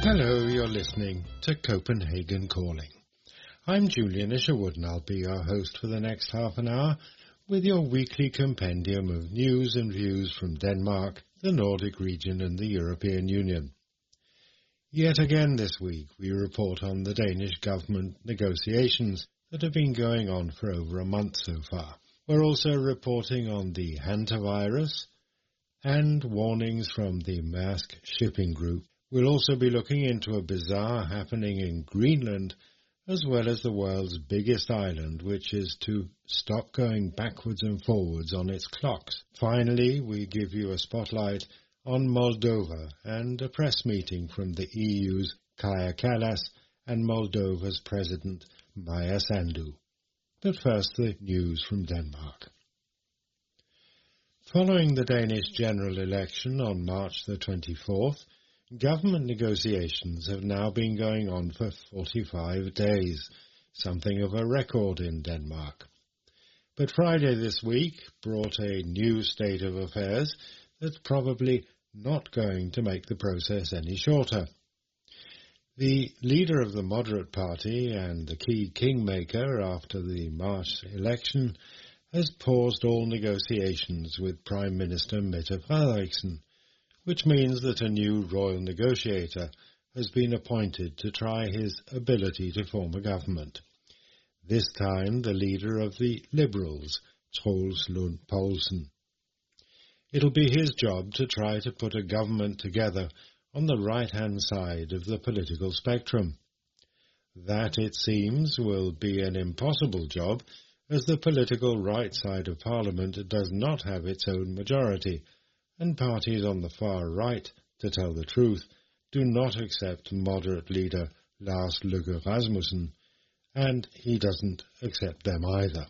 Hello, you're listening to Copenhagen Calling. I'm Julian Isherwood and I'll be your host for the next half an hour with your weekly compendium of news and views from Denmark, the Nordic region and the European Union. Yet again this week we report on the Danish government negotiations that have been going on for over a month so far. We're also reporting on the hantavirus and warnings from the Maersk Shipping Group. We'll also be looking into a bazaar happening in Greenland, as well as the world's biggest island, which is to stop going backwards and forwards on its clocks. Finally, we give you a spotlight on Moldova and a press meeting from the EU's Kaja Kallas and Moldova's President Maja Sandu. But first, the news from Denmark. Following the Danish general election on March the 24th, government negotiations have now been going on for 45 days, something of a record in Denmark. But Friday this week brought a new state of affairs that's probably not going to make the process any shorter. The leader of the Moderate Party and the key kingmaker after the March election has paused all negotiations with Prime Minister Mette Frederiksen, which means that a new royal negotiator has been appointed to try his ability to form a government. This time the leader of the Liberals, Troels Lund Poulsen. It'll be his job to try to put a government together on the right-hand side of the political spectrum. That, it seems, will be an impossible job, as the political right side of Parliament does not have its own majority, and parties on the far right, to tell the truth, do not accept moderate leader Lars Løkke Rasmussen, and he doesn't accept them either.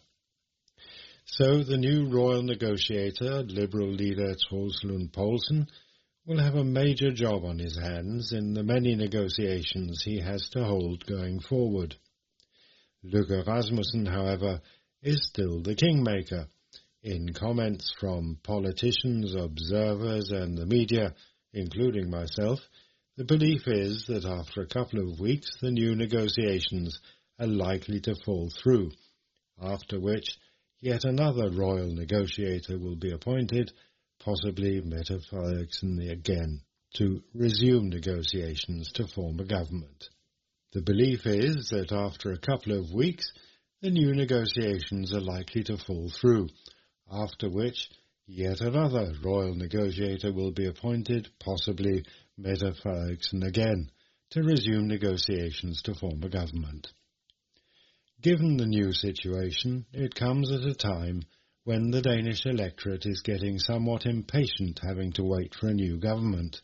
So the new royal negotiator, Liberal leader Troels Lund Poulsen, will have a major job on his hands in the many negotiations he has to hold going forward. Løkke Rasmussen, however, is still the kingmaker. In comments from politicians, observers and the media, including myself, the belief is that after a couple of weeks the new negotiations are likely to fall through, after which yet another royal negotiator will be appointed, possibly Mette Frederiksen again, to resume negotiations to form a government. The belief is that after a couple of weeks the new negotiations are likely to fall through, after which yet another royal negotiator will be appointed, possibly Mette Frederiksen again, to resume negotiations to form a government. Given the new situation, it comes at a time when the Danish electorate is getting somewhat impatient having to wait for a new government.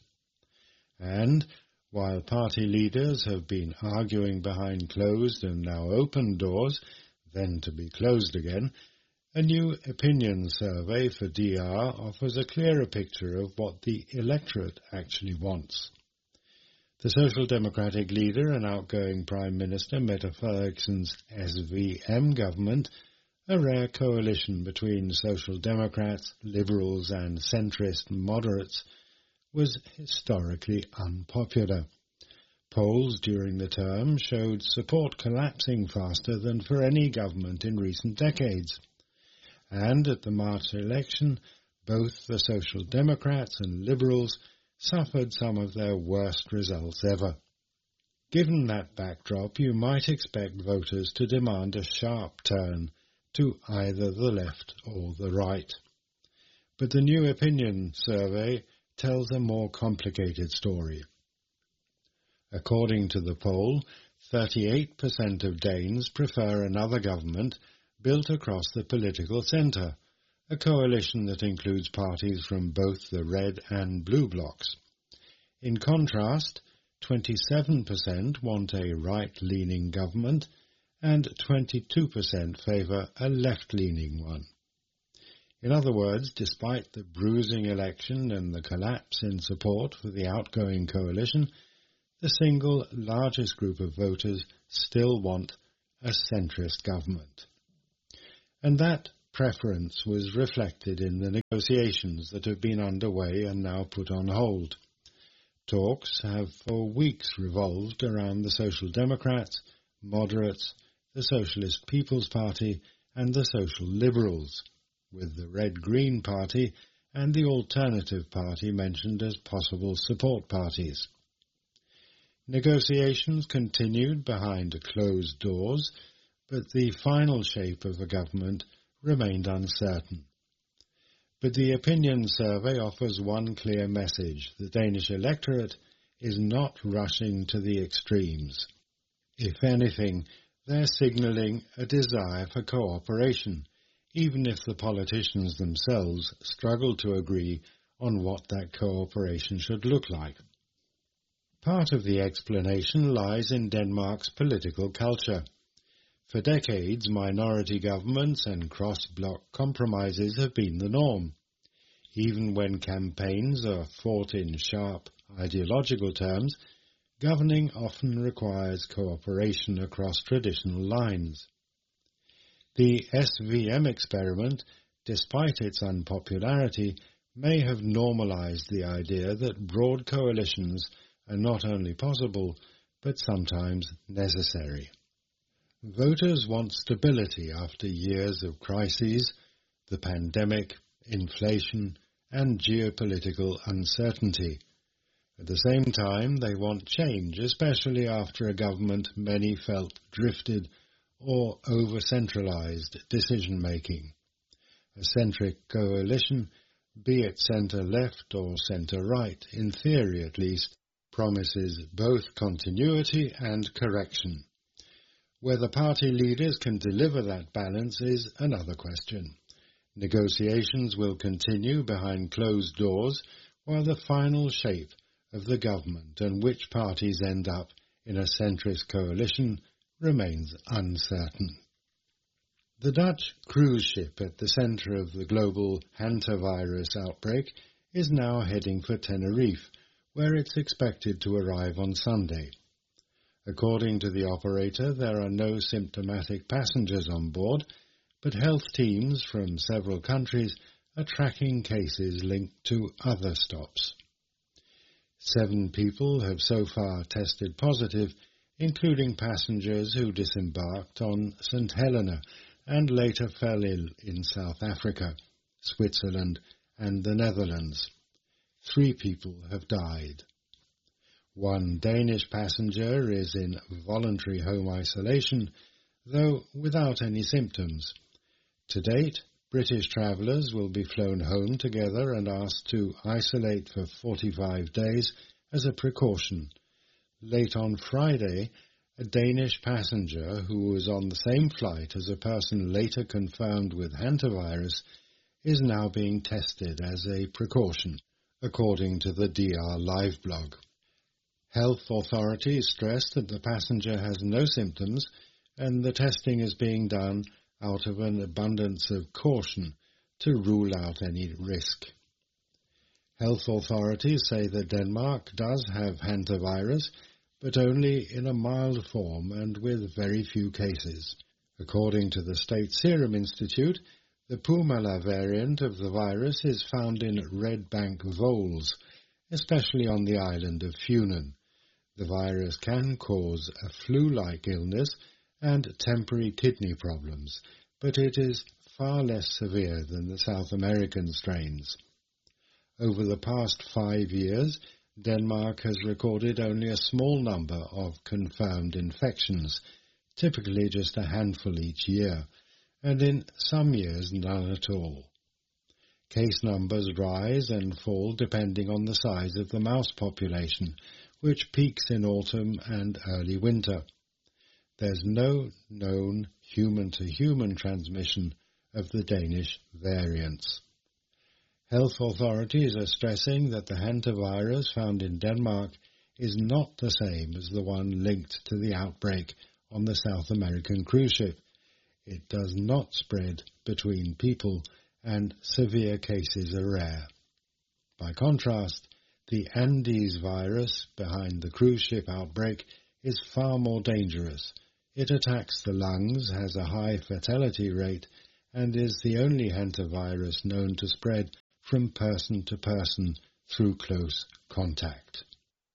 And, while party leaders have been arguing behind closed and now open doors, then to be closed again, a new opinion survey for DR offers a clearer picture of what the electorate actually wants. The Social Democratic leader and outgoing Prime Minister Mette Frederiksen's SVM government, a rare coalition between Social Democrats, Liberals and centrist moderates, was historically unpopular. Polls during the term showed support collapsing faster than for any government in recent decades. And at the March election, both the Social Democrats and Liberals suffered some of their worst results ever. Given that backdrop, you might expect voters to demand a sharp turn to either the left or the right. But the new opinion survey tells a more complicated story. According to the poll, 38% of Danes prefer another government built across the political centre, a coalition that includes parties from both the red and blue blocs. In contrast, 27% want a right-leaning government and 22% favour a left-leaning one. In other words, despite the bruising election and the collapse in support for the outgoing coalition, the single largest group of voters still want a centrist government. And that preference was reflected in the negotiations that have been underway and now put on hold. Talks have for weeks revolved around the Social Democrats, Moderates, the Socialist People's Party and the Social Liberals, with the Red-Green Party and the Alternative Party mentioned as possible support parties. Negotiations continued behind closed doors, but the final shape of the government remained uncertain. But the opinion survey offers one clear message: the Danish electorate is not rushing to the extremes. If anything, they're signalling a desire for cooperation, even if the politicians themselves struggle to agree on what that cooperation should look like. Part of the explanation lies in Denmark's political culture. For decades, minority governments and cross-bloc compromises have been the norm. Even when campaigns are fought in sharp ideological terms, governing often requires cooperation across traditional lines. The SVM experiment, despite its unpopularity, may have normalized the idea that broad coalitions are not only possible, but sometimes necessary. Voters want stability after years of crises, the pandemic, inflation, and geopolitical uncertainty. At the same time, they want change, especially after a government many felt drifted or over-centralized decision-making. A centric coalition, be it centre-left or centre-right, in theory at least, promises both continuity and correction. Whether party leaders can deliver that balance is another question. Negotiations will continue behind closed doors, while the final shape of the government and which parties end up in a centrist coalition remains uncertain. The Dutch cruise ship at the centre of the global hantavirus outbreak is now heading for Tenerife, where it's expected to arrive on Sunday. According to the operator, there are no symptomatic passengers on board, but health teams from several countries are tracking cases linked to other stops. 7 people have so far tested positive, including passengers who disembarked on St. Helena and later fell ill in South Africa, Switzerland and the Netherlands. 3 people have died. 1 Danish passenger is in voluntary home isolation, though without any symptoms. To date, British travellers will be flown home together and asked to isolate for 45 days as a precaution. Late on Friday, a Danish passenger who was on the same flight as a person later confirmed with hantavirus is now being tested as a precaution, according to the DR Live blog. Health authorities stress that the passenger has no symptoms and the testing is being done out of an abundance of caution to rule out any risk. Health authorities say that Denmark does have hantavirus, but only in a mild form and with very few cases. According to the State Serum Institute, the Pumala variant of the virus is found in red bank voles, especially on the island of Funen. The virus can cause a flu-like illness and temporary kidney problems, but it is far less severe than the South American strains. Over the past 5 years, Denmark has recorded only a small number of confirmed infections, typically just a handful each year, and in some years none at all. Case numbers rise and fall depending on the size of the mouse population, which peaks in autumn and early winter. There's no known human-to-human transmission of the Danish variants. Health authorities are stressing that the hantavirus found in Denmark is not the same as the one linked to the outbreak on the South American cruise ship. It does not spread between people, and severe cases are rare. By contrast, the Andes virus behind the cruise ship outbreak is far more dangerous. It attacks the lungs, has a high fatality rate, and is the only hantavirus known to spread from person to person through close contact.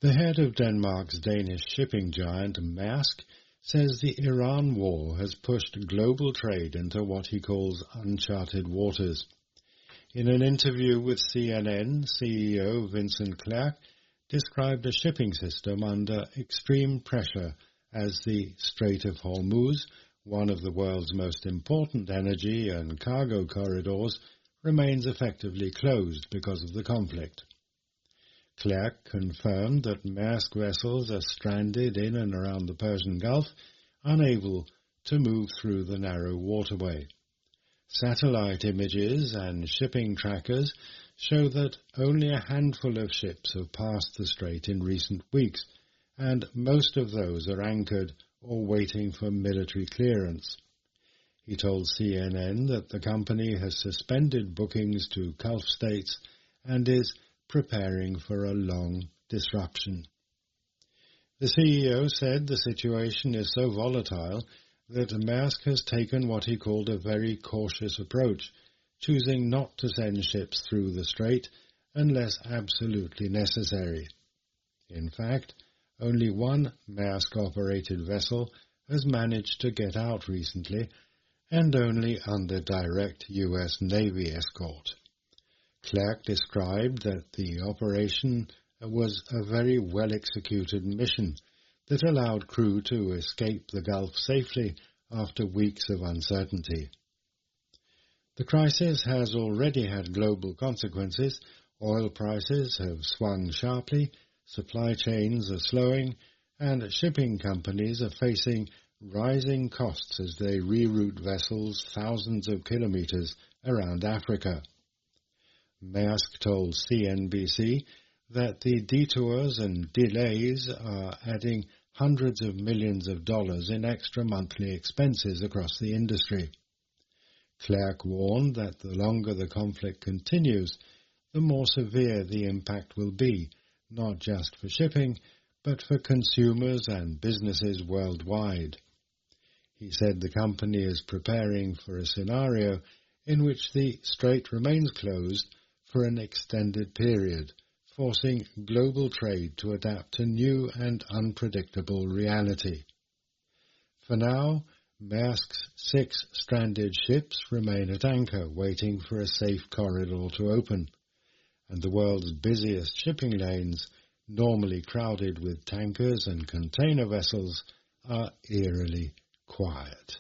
The head of Denmark's Danish shipping giant Maersk says the Iran war has pushed global trade into what he calls uncharted waters. In an interview with CNN, CEO Vincent Clerc described a shipping system under extreme pressure as the Strait of Hormuz, one of the world's most important energy and cargo corridors, remains effectively closed because of the conflict. Clerc confirmed that Maersk vessels are stranded in and around the Persian Gulf, unable to move through the narrow waterway. Satellite images and shipping trackers show that only a handful of ships have passed the strait in recent weeks, and most of those are anchored or waiting for military clearance. He told CNN that the company has suspended bookings to Gulf states and is preparing for a long disruption. The CEO said the situation is so volatile that Maersk has taken what he called a very cautious approach, choosing not to send ships through the strait unless absolutely necessary. In fact, only one Maersk-operated vessel has managed to get out recently, and only under direct U.S. Navy escort. Clerc described that the operation was a very well-executed mission that allowed crew to escape the Gulf safely after weeks of uncertainty. The crisis has already had global consequences. Oil prices have swung sharply, supply chains are slowing, and shipping companies are facing rising costs as they reroute vessels thousands of kilometers around Africa. Maersk told CNBC that the detours and delays are adding hundreds of millions of dollars in extra monthly expenses across the industry. Clerc warned that the longer the conflict continues, the more severe the impact will be, not just for shipping, but for consumers and businesses worldwide. He said the company is preparing for a scenario in which the strait remains closed for an extended period, forcing global trade to adapt to new and unpredictable reality. For now, Maersk's 6 stranded ships remain at anchor, waiting for a safe corridor to open, and the world's busiest shipping lanes, normally crowded with tankers and container vessels, are eerily quiet.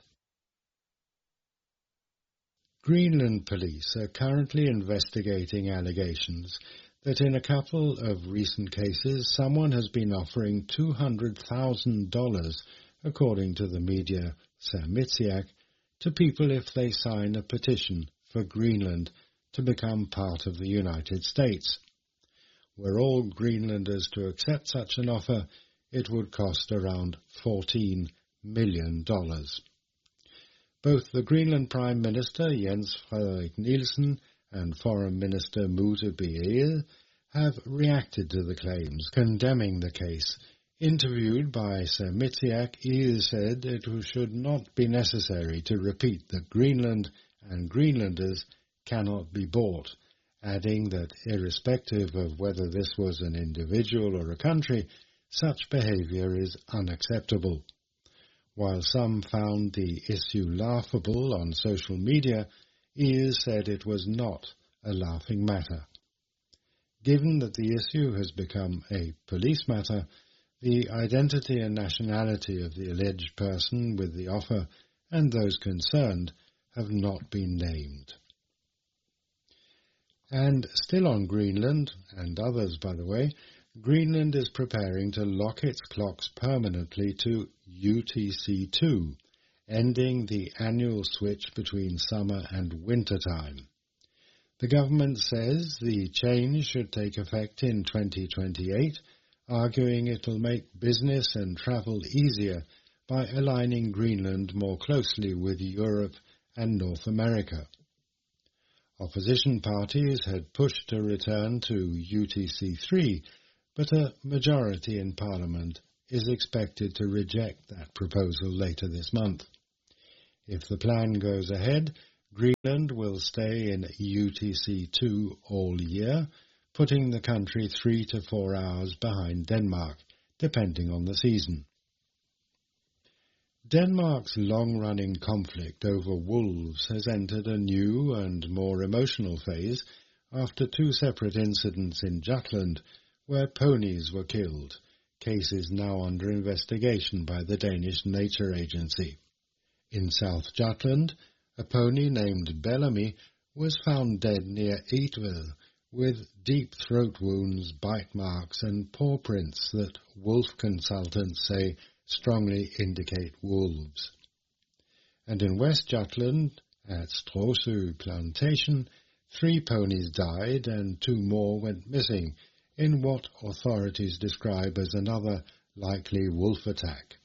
Greenland police are currently investigating allegations that in a couple of recent cases someone has been offering $200,000, according to the media Sermitsiaq, to people if they sign a petition for Greenland to become part of the United States. Were all Greenlanders to accept such an offer, it would cost around $14 million. Both the Greenland Prime Minister Jens Frederik Nielsen and Foreign Minister Mute Beale have reacted to the claims, condemning the case. Interviewed by Sermitsiaq, Eel said it should not be necessary to repeat that Greenland and Greenlanders cannot be bought, adding that irrespective of whether this was an individual or a country, such behavior is unacceptable. While some found the issue laughable on social media, Eel said it was not a laughing matter. Given that the issue has become a police matter, the identity and nationality of the alleged person with the offer and those concerned have not been named. And still on Greenland, and others by the way, Greenland is preparing to lock its clocks permanently to UTC-2, ending the annual switch between summer and winter time. The government says the change should take effect in 2028, arguing it will make business and travel easier by aligning Greenland more closely with Europe and North America. Opposition parties had pushed a return to UTC-3, but a majority in Parliament is expected to reject that proposal later this month. If the plan goes ahead, Greenland will stay in UTC-2 all year, putting the country 3 to 4 hours behind Denmark, depending on the season. Denmark's long-running conflict over wolves has entered a new and more emotional phase after 2 separate incidents in Jutland where ponies were killed, cases now under investigation by the Danish Nature Agency. In South Jutland, a pony named Bellamy was found dead near Eatville with deep throat wounds, bite marks and paw prints that wolf consultants say strongly indicate wolves. And in West Jutland, at Stråsø Plantation, 3 ponies died and 2 more went missing in what authorities describe as another likely wolf attack.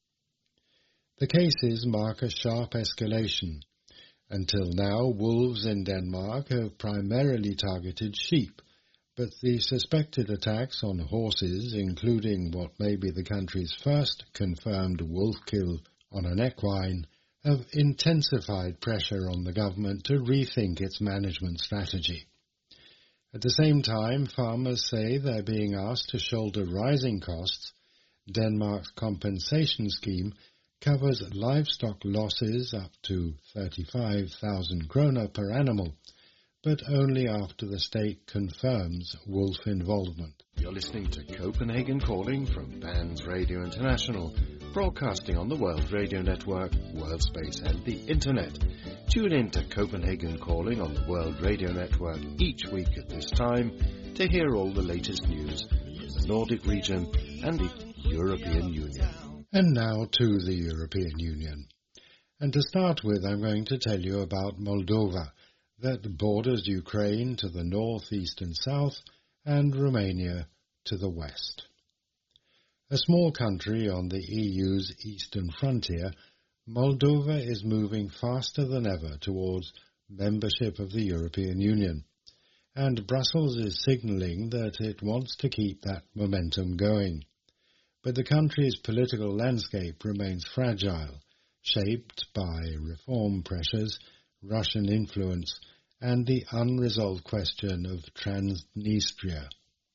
The cases mark a sharp escalation. Until now, wolves in Denmark have primarily targeted sheep, but the suspected attacks on horses, including what may be the country's first confirmed wolf kill on an equine, have intensified pressure on the government to rethink its management strategy. At the same time, farmers say they're being asked to shoulder rising costs. Denmark's compensation scheme covers livestock losses up to 35,000 kroner per animal, but only after the state confirms wolf involvement. You're listening to Copenhagen Calling from Bands Radio International, broadcasting on the World Radio Network, Worldspace and the Internet. Tune in to Copenhagen Calling on the World Radio Network each week at this time to hear all the latest news from the Nordic region and the European Union. And now to the European Union. And to start with, I'm going to tell you about Moldova, that borders Ukraine to the north, east and south, and Romania to the west. A small country on the EU's eastern frontier, Moldova is moving faster than ever towards membership of the European Union, and Brussels is signalling that it wants to keep that momentum going. But the country's political landscape remains fragile, shaped by reform pressures, Russian influence, and the unresolved question of Transnistria.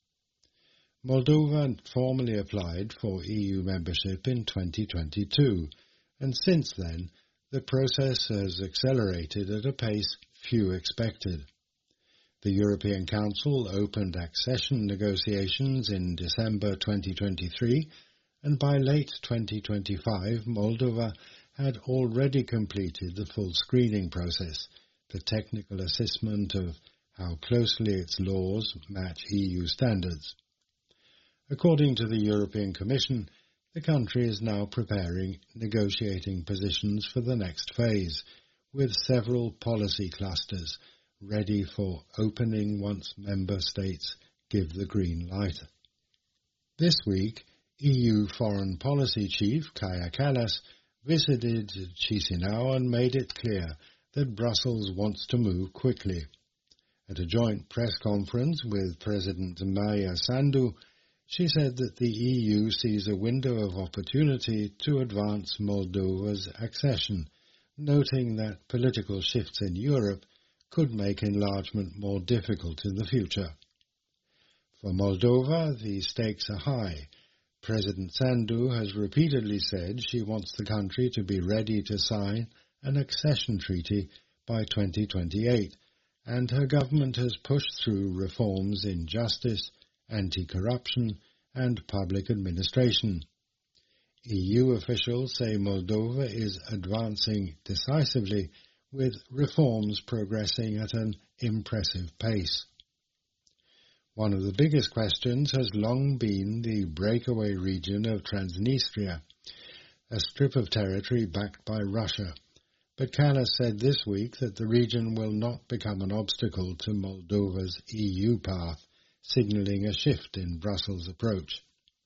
Moldova formally applied for EU membership in 2022, and since then the process has accelerated at a pace few expected. The European Council opened accession negotiations in December 2023, and by late 2025 Moldova had already completed the full screening process, the technical assessment of how closely its laws match EU standards. According to the European Commission, the country is now preparing negotiating positions for the next phase, with several policy clusters ready for opening once member states give the green light. This week, EU Foreign Policy Chief Kaja Kallas visited Chisinau and made it clear that Brussels wants to move quickly. At a joint press conference with President Maia Sandu, she said that the EU sees a window of opportunity to advance Moldova's accession, noting that political shifts in Europe could make enlargement more difficult in the future. For Moldova, the stakes are high. President Sandu has repeatedly said she wants the country to be ready to sign an accession treaty by 2028, and her government has pushed through reforms in justice, anti-corruption, and public administration. EU officials say Moldova is advancing decisively, with reforms progressing at an impressive pace. One of the biggest questions has long been the breakaway region of Transnistria, a strip of territory backed by Russia. But Kallas said this week that the region will not become an obstacle to Moldova's EU path, signalling a shift in Brussels' approach.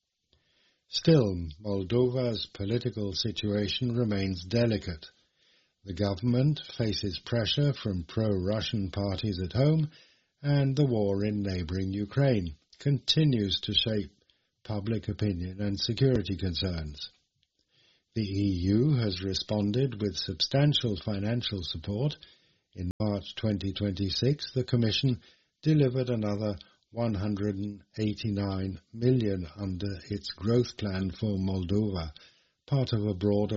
Still, Moldova's political situation remains delicate. The government faces pressure from pro-Russian parties at home, and the war in neighbouring Ukraine continues to shape public opinion and security concerns. The EU has responded with substantial financial support. In March 2026, the Commission delivered another 189 million under its growth plan for Moldova, part of a broader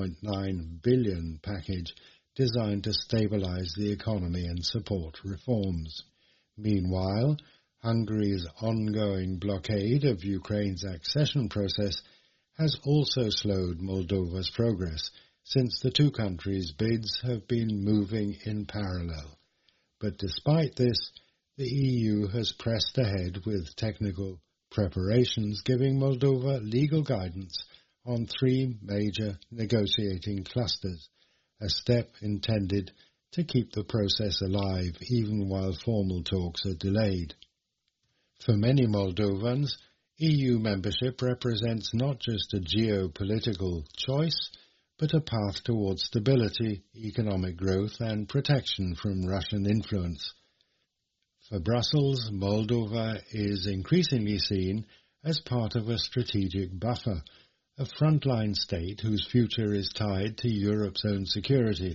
1.9 billion package designed to stabilize the economy and support reforms. Meanwhile, Hungary's ongoing blockade of Ukraine's accession process has also slowed Moldova's progress, since the two countries' bids have been moving in parallel. But despite this, the EU has pressed ahead with technical preparations, giving Moldova legal guidance on 3 major negotiating clusters, a step intended to keep the process alive even while formal talks are delayed. For many Moldovans, EU membership represents not just a geopolitical choice, but a path towards stability, economic growth and protection from Russian influence. For Brussels, Moldova is increasingly seen as part of a strategic buffer, a frontline state whose future is tied to Europe's own security.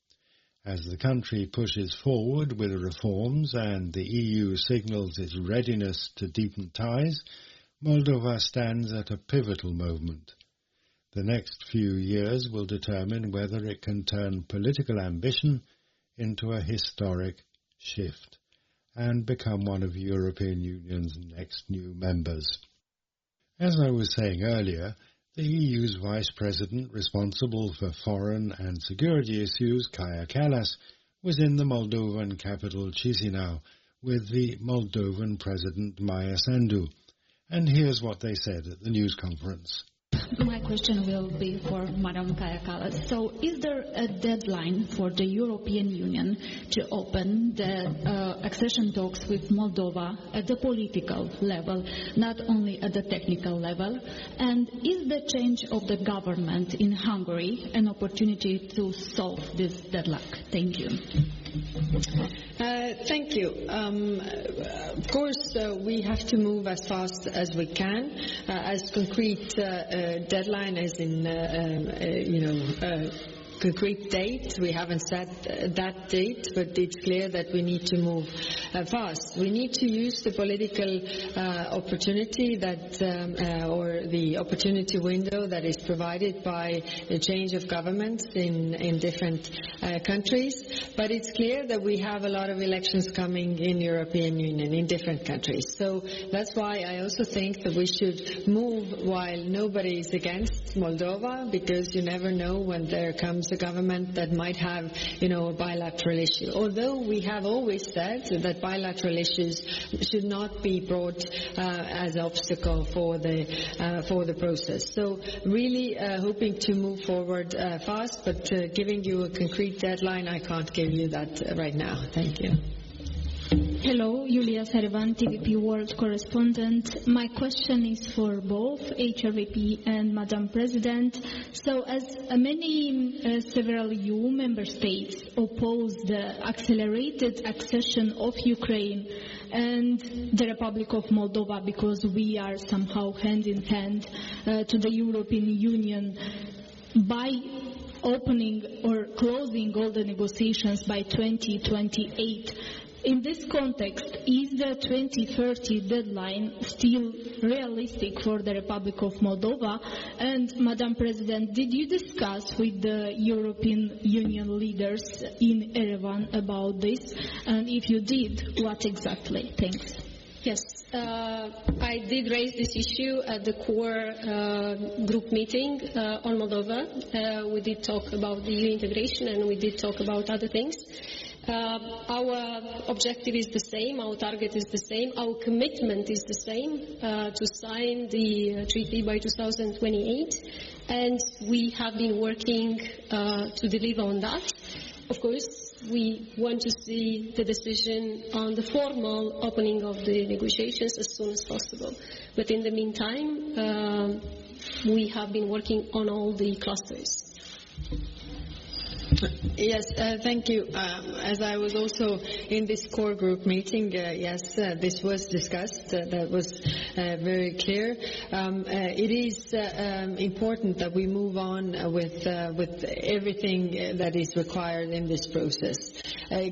As the country pushes forward with reforms and the EU signals its readiness to deepen ties, Moldova stands at a pivotal moment. The next few years will determine whether it can turn political ambition into a historic shift and become one of the European Union's next new members. As I was saying earlier, the EU's Vice President responsible for foreign and security issues, Kaja Kallas, was in the Moldovan capital Chisinau with the Moldovan President Maia Sandu. And here's what they said at the news conference. My question will be for Madam Kaja Kallas. So is there a deadline for the European Union to open the accession talks with Moldova at the political level, not only at the technical level? And is the change of the government in Hungary an opportunity to solve this deadlock? Thank you. Thank you. Of course, we have to move as fast as we can. As concrete deadline as in, concrete date. We haven't set that date, but it's clear that we need to move fast. We need to use the political opportunity that, or the opportunity window that is provided by the change of governments in different countries. But it's clear that we have a lot of elections coming in European Union in different countries. So that's why I also think that we should move while nobody is against Moldova, because you never know when there comes a government that might have, a bilateral issue. Although we have always said that bilateral issues should not be brought as an obstacle for the process. So really hoping to move forward fast, but giving you a concrete deadline, I can't give you that right now. Thank you. Hello, Julia Sarvan, TVP World Correspondent. My question is for both HRVP and Madam President. So as several EU member states oppose the accelerated accession of Ukraine and the Republic of Moldova because we are somehow hand in hand to the European Union, by opening or closing all the negotiations by 2028, in this context, is the 2030 deadline still realistic for the Republic of Moldova? And, Madam President, did you discuss with the European Union leaders in Yerevan about this? And if you did, what exactly? Thanks. Yes, I did raise this issue at the core group meeting on Moldova. We did talk about the EU integration and we did talk about other things. Our objective is the same, our target is the same, our commitment is the same, to sign the treaty by 2028, and we have been working to deliver on that. Of course, we want to see the decision on the formal opening of the negotiations as soon as possible. But in the meantime, we have been working on all the clusters. Yes, thank you. As I was also in this core group meeting, yes, this was discussed. That was very clear. It is important that we move on with everything that is required in this process.